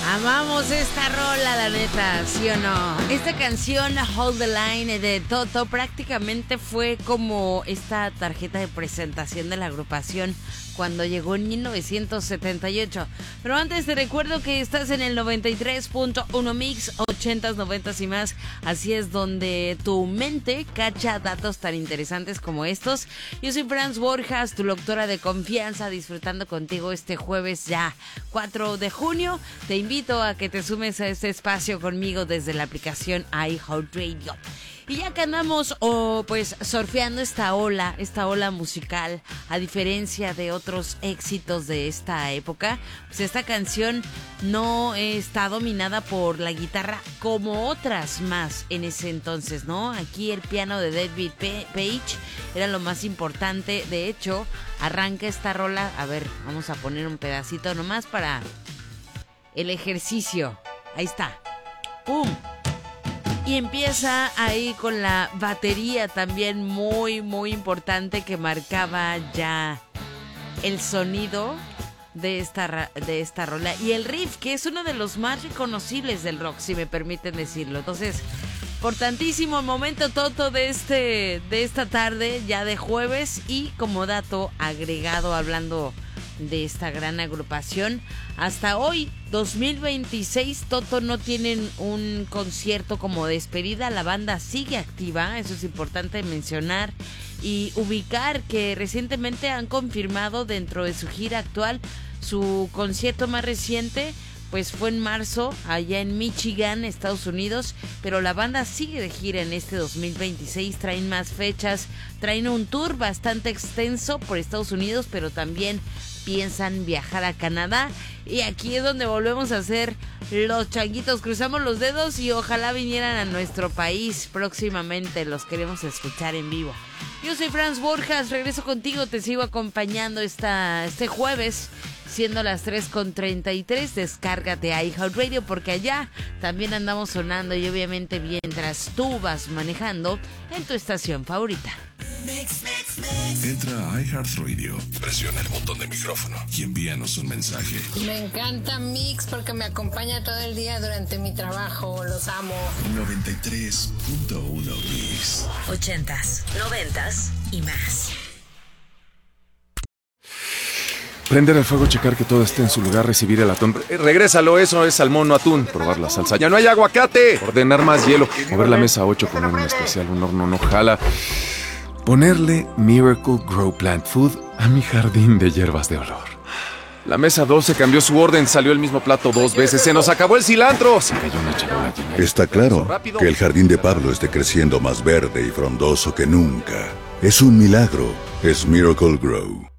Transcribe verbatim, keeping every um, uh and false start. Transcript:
Amamos esta rola, la neta, ¿sí o no? Esta canción, Hold the Line, de Toto, prácticamente fue como esta tarjeta de presentación de la agrupación cuando llegó en mil novecientos setenta y ocho. Pero antes te recuerdo que estás en el noventa y tres punto uno Mix, ochentas, noventas y más. Así es donde tu mente cacha datos tan interesantes como estos. Yo soy Franz Borjas, tu locutora de confianza, disfrutando contigo este jueves ya cuatro de junio. Te invito a que te sumes a este espacio conmigo desde la aplicación iHeartRadio. Y ya que andamos oh, pues surfeando esta ola, esta ola musical, a diferencia de otros éxitos de esta época, pues esta canción no está dominada por la guitarra como otras más en ese entonces, ¿no? Aquí el piano de David Page era lo más importante. De hecho, arranca esta rola, a ver, vamos a poner un pedacito nomás para el ejercicio. Ahí está. ¡Pum! Y empieza ahí con la batería también muy, muy importante que marcaba ya el sonido de esta, de esta rola. Y el riff, que es uno de los más reconocibles del rock, si me permiten decirlo. Entonces, importantísimo momento Toto de, este, de esta tarde, ya de jueves. Y como dato agregado, hablando de esta gran agrupación, hasta hoy, dos mil veintiséis, Toto no tienen un concierto como despedida. La banda sigue activa, eso es importante mencionar y ubicar que recientemente han confirmado dentro de su gira actual su concierto más reciente, pues fue en marzo, allá en Michigan, Estados Unidos, pero la banda sigue de gira en este dos mil veintiséis, traen más fechas, traen un tour bastante extenso por Estados Unidos, pero también piensan viajar a Canadá, y aquí es donde volvemos a hacer los changuitos, cruzamos los dedos y ojalá vinieran a nuestro país próximamente, los queremos escuchar en vivo. Yo soy Franz Borjas, regreso contigo, te sigo acompañando esta, este jueves, siendo las tres con treinta y tres, descárgate iHeartRadio porque allá también andamos sonando y obviamente mientras tú vas manejando en tu estación favorita. Entra a iHeartRadio, presiona el botón de micrófono y envíanos un mensaje. Me encanta Mix porque me acompaña todo el día durante mi trabajo, los amo. noventa y tres punto uno Mix. Ochentas, noventas y más. Prender el fuego, checar que todo esté en su lugar, recibir el atún. Eh, regrésalo, eso es salmón, no atún. Probar la salsa. ¡Ya no hay aguacate! Ordenar más hielo. Mover la mesa a ocho, poner un especial, un horno no jala. Ponerle Miracle Grow Plant Food a mi jardín de hierbas de olor. La mesa doce cambió su orden, salió el mismo plato dos veces. ¡Se nos acabó el cilantro! Se cayó una charola llena. Está claro que el jardín de Pablo esté creciendo más verde y frondoso que nunca. Es un milagro. Es Miracle Grow.